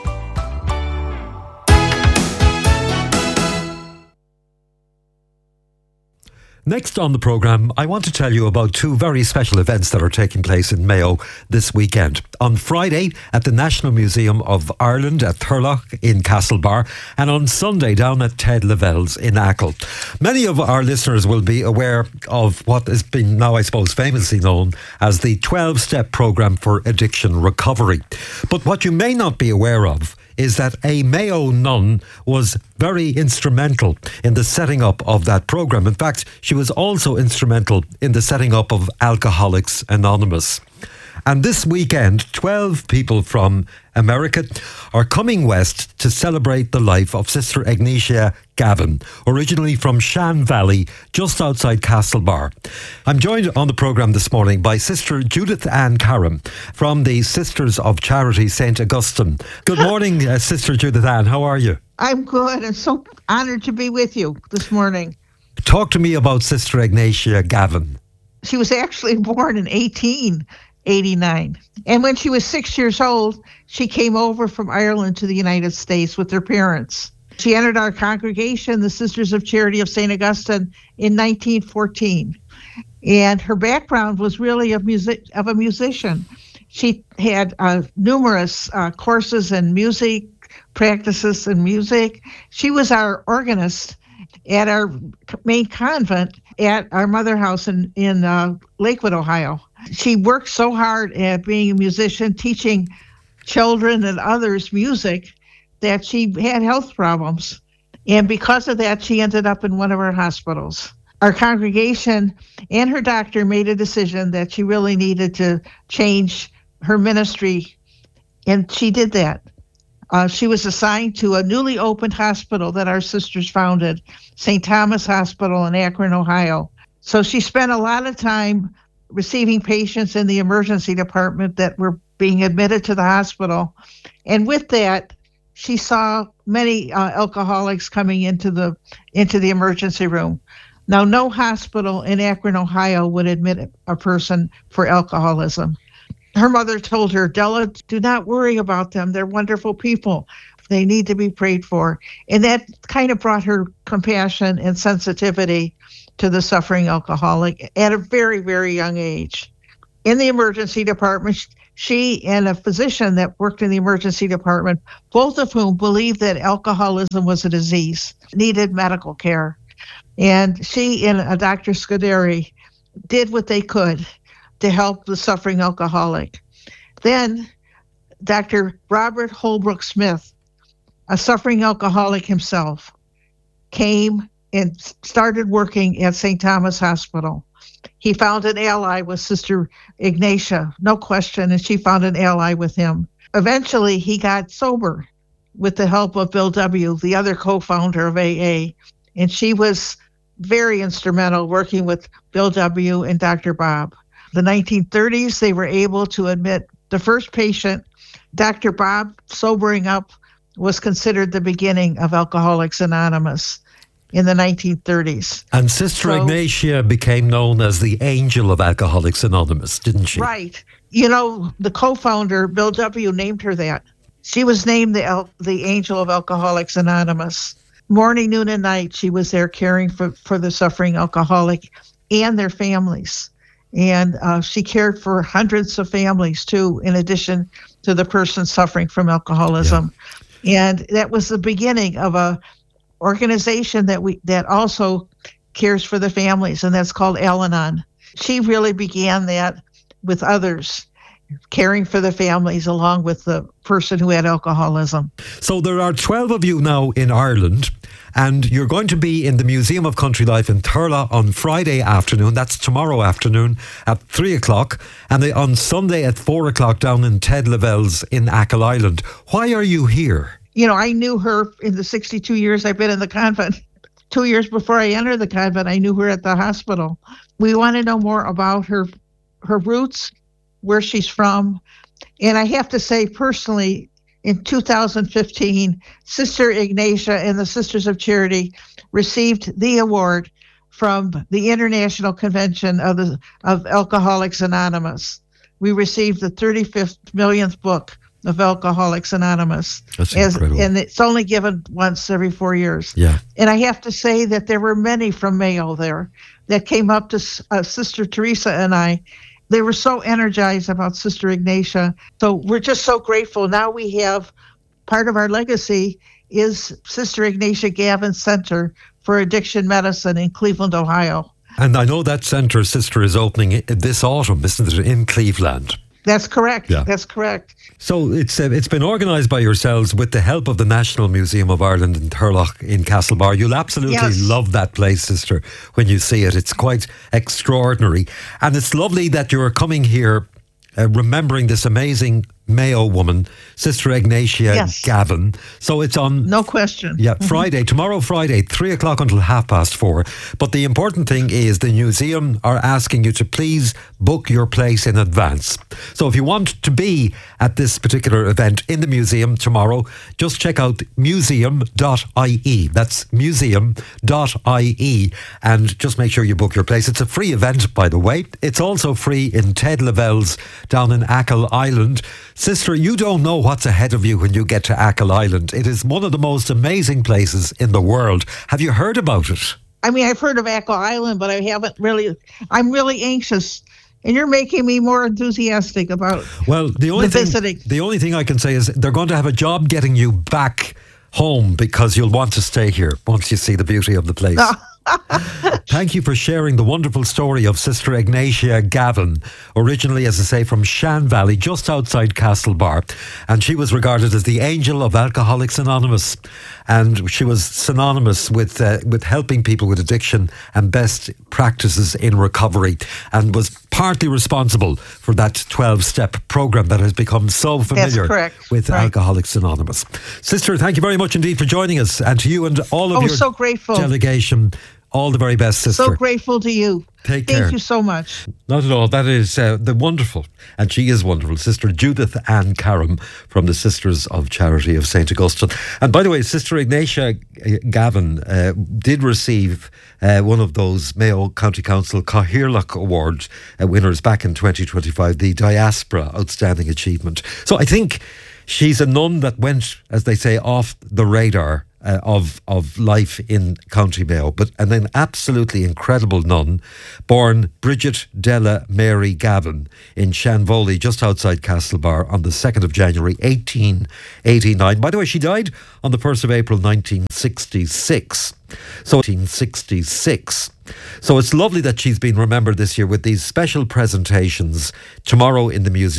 Next on the programme, I want to tell you about two very special events that are taking place in Mayo this weekend. On Friday at the National Museum of Ireland at Thurlock in Castlebar, and on Sunday down at Ted Lavelle's in Achill. Many of our listeners will be aware of what has been now, I suppose, famously known as the twelve-step programme for addiction recovery. But what you may not be aware of is that a Mayo nun was very instrumental in the setting up of that programme. In fact, she was also instrumental in the setting up of Alcoholics Anonymous. And this weekend, twelve people from America are coming west to celebrate the life of Sister Ignatia Gavin, originally from Shan Valley, just outside Castlebar. I'm joined on the programme this morning by Sister Judith Ann Karam from the Sisters of Charity Saint Augustine. Good morning, uh, Sister Judith Ann. How are you? I'm good. I'm so honoured to be with you this morning. Talk to me about Sister Ignatia Gavin. She was actually born in eighteen eighty-nine. And when she was six years old, she came over from Ireland to the United States with her parents. She entered our congregation, the Sisters of Charity of Saint Augustine, in nineteen fourteen. And her background was really of music, of a musician. She had uh, numerous uh, courses in music, practices in music. She was our organist at our main convent at our mother house in, in uh, Lakewood, Ohio. She worked so hard at being a musician, teaching children and others music, that she had health problems. And because of that, she ended up in one of our hospitals. Our congregation and her doctor made a decision that she really needed to change her ministry, and she did that. Uh, she was assigned to a newly opened hospital that our sisters founded, Saint Thomas Hospital in Akron, Ohio. So she spent a lot of time receiving patients in the emergency department that were being admitted to the hospital. And with that, she saw many uh, alcoholics coming into the into the emergency room. Now, no hospital in Akron, Ohio would admit a person for alcoholism. Her mother told her, Della, do not worry about them. They're wonderful people. They need to be prayed for. And that kind of brought her compassion and sensitivity to the suffering alcoholic at a very, very young age. In the emergency department, she and a physician that worked in the emergency department, both of whom believed that alcoholism was a disease, needed medical care. And she and a Doctor Scuderi did what they could to help the suffering alcoholic. Then Doctor Robert Holbrook Smith, a suffering alcoholic himself, came and started working at Saint Thomas Hospital. He found an ally with Sister Ignatia, no question, and she found an ally with him. Eventually, he got sober with the help of Bill W., the other co-founder of A A, and she was very instrumental working with Bill W. and Doctor Bob. The nineteen thirties, they were able to admit the first patient. Doctor Bob sobering up was considered the beginning of Alcoholics Anonymous in the nineteen thirties. And Sister so, Ignatia became known as the angel of Alcoholics Anonymous, didn't she? Right. You know, the co-founder, Bill W., named her that. She was named the Al- the angel of Alcoholics Anonymous. Morning, noon, and night, she was there caring for, for the suffering alcoholic and their families. And uh, she cared for hundreds of families, too, in addition to the person suffering from alcoholism. Yeah. And that was the beginning of a organization that we that also cares for the families, and that's called Al-Anon. She really began that with others, caring for the families along with the person who had alcoholism. So there are twelve of you now in Ireland, and you're going to be in the Museum of Country Life in Thurles on Friday afternoon. That's tomorrow afternoon at three o'clock, and on Sunday at four o'clock down in Ted Lavelle's in Achill Island. Why are you here? You know, I knew her in the sixty-two years I've been in the convent. Two years before I entered the convent, I knew her at the hospital. We want to know more about her, her roots, where she's from. And I have to say personally, in two thousand fifteen, Sister Ignatia and the Sisters of Charity received the award from the International Convention of the of Alcoholics Anonymous. We received the thirty-fifth millionth book of Alcoholics Anonymous. That's as, incredible. And it's only given once every four years. Yeah. And I have to say that there were many from Mayo there that came up to uh, Sister Teresa and I. They were so energized about Sister Ignatia. So we're just so grateful. Now we have part of our legacy is Sister Ignatia Gavin Center for Addiction Medicine in Cleveland, Ohio. And I know that centre, Sister, is opening this autumn, isn't it, in Cleveland? That's correct. Yeah. That's correct. So it's uh, it's been organised by yourselves with the help of the National Museum of Ireland in Thurles in Castlebar. You'll absolutely Yes. love that place, Sister, when you see it. It's quite extraordinary. And it's lovely that you're coming here uh, remembering this amazing Mayo woman, Sister Ignatia Yes. Gavin. So it's on... No question. Yeah, Friday, tomorrow Friday, three o'clock until half past four. But the important thing is the museum are asking you to please book your place in advance. So if you want to be at this particular event in the museum tomorrow, just check out museum dot I E. That's museum dot I E, and just make sure you book your place. It's a free event, by the way. It's also free in Ted Lavelle's down in Achill Island. Sister, you don't know what's ahead of you when you get to Achill Island. It is one of the most amazing places in the world. Have you heard about it? I mean, I've heard of Achill Island, but I haven't really. I'm really anxious, and you're making me more enthusiastic about well, the only the thing, visiting. The only thing I can say is they're going to have a job getting you back home because you'll want to stay here once you see the beauty of the place. Oh, Thank you for sharing the wonderful story of Sister Ignatia Gavin, originally, as I say, from Shan Valley, just outside Castlebar. And she was regarded as the angel of Alcoholics Anonymous. And she was synonymous with uh, with helping people with addiction and best practices in recovery, and was partly responsible for that twelve-step program that has become so familiar with right. Alcoholics Anonymous. Sister, thank you very much indeed for joining us, and to you and all of oh, your so grateful. delegation, all the very best, sister. So grateful to you. Take Thank care. you so much. Not at all. That is uh, the wonderful, and she is wonderful, Sister Judith Ann Karam from the Sisters of Charity of Saint Augustine. And by the way, Sister Ignatia Gavin uh, did receive uh, one of those Mayo County Council Cathaoirleach Award uh, winners back in twenty twenty-five, the Diaspora Outstanding Achievement. So I think she's a nun that went, as they say, off the radar Uh, of of life in County Mayo, but and an absolutely incredible nun, born Bridget Della Mary Gavin in Shanvoley, just outside Castlebar, on the second of January eighteen eighty-nine. By the way, she died on the first of April nineteen sixty-six. So nineteen sixty-six. So it's lovely that she's been remembered this year with these special presentations tomorrow in the museum.